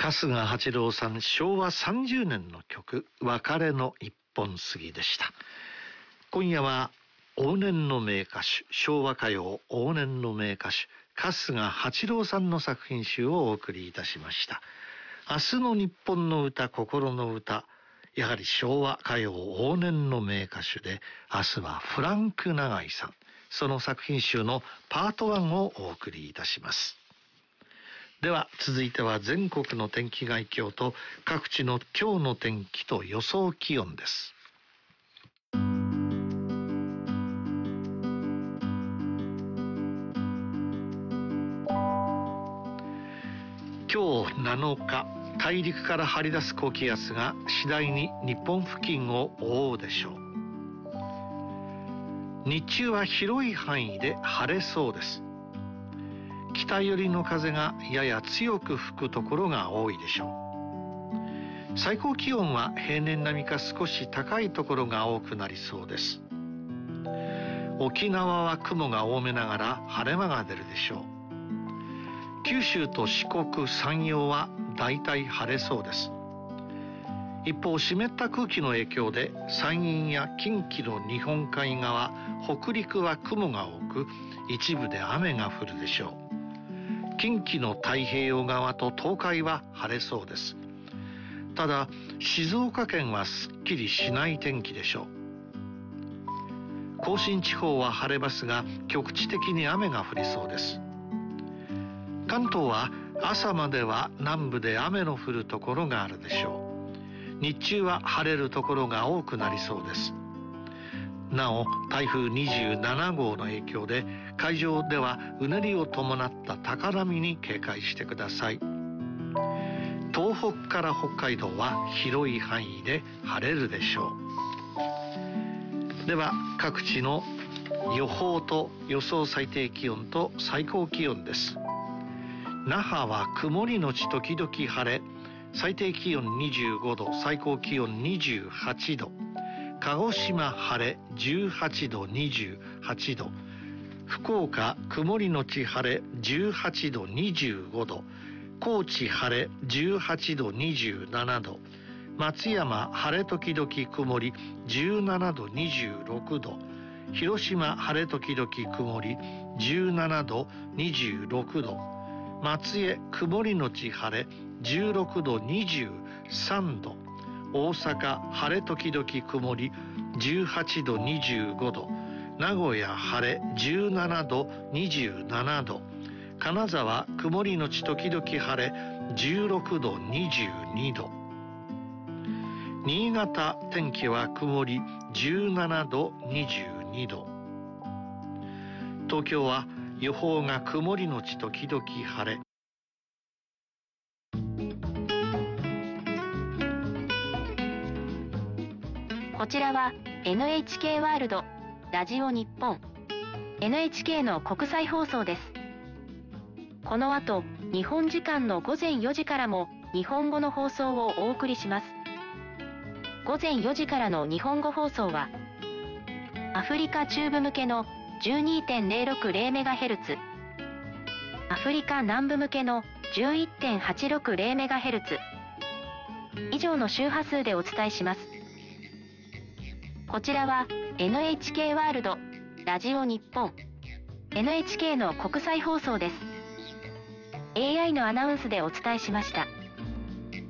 春日八郎さん、昭和30年の曲、別れの一本杉でした。今夜は往年の名歌手、昭和歌謡往年の名歌手、春日八郎さんの作品集をお送りいたしました。明日の日本の歌、心の歌、やはり昭和歌謡往年の名歌手で、明日はフランク永井さん、その作品集のパート1をお送りいたします。では続いては全国の天気概況と各地の今日の天気と予想気温です。今日7日、大陸から張り出す高気圧が次第に日本付近を覆うでしょう。日中は広い範囲で晴れそうです。北寄りの風がやや強く吹くところが多いでしょう。最高気温は平年並みか少し高いところが多くなりそうです。沖縄は雲が多めながら晴れ間が出るでしょう。九州と四国、山陽はだいたい晴れそうです。一方、湿った空気の影響で山陰や近畿の日本海側、北陸は雲が多く一部で雨が降るでしょう。近畿の太平洋側と東海は晴れそうです。ただ静岡県はすっきりしない天気でしょう。甲信地方は晴れますが局地的に雨が降りそうです。関東は朝までは南部で雨の降るところがあるでしょう。日中は晴れるところが多くなりそうです。なお台風27号の影響で海上ではうねりを伴った高波に警戒してください。東北から北海道は広い範囲で晴れるでしょう。では各地の予報と予想最低気温と最高気温です。那覇は曇りのち時々晴れ、最低気温25度、最高気温28度。鹿児島晴れ18度28度、福岡曇りのち晴れ18度25度、高知晴れ18度27度、松山晴れ時々曇り17度26度、広島晴れ時々曇り17度26度、松江曇りのち晴れ16度23度、大阪晴れ時々曇り18度25度、名古屋晴れ17度27度、金沢曇りのち時々晴れ16度22度、新潟天気は曇り17度22度、東京は予報が曇りのち時々晴れ。 こちらは NHK ワールドラジオ日本 NHK の国際放送です。この後日本時間の午前4時からも日本語の放送をお送りします。午前4時からの日本語放送はアフリカ中部向けの 12.060MHz、 アフリカ南部向けの 11.860MHz 以上の周波数でお伝えします。こちらは NHK ワールドラジオ日本 NHK の国際放送です。 AI のアナウンスでお伝えしました。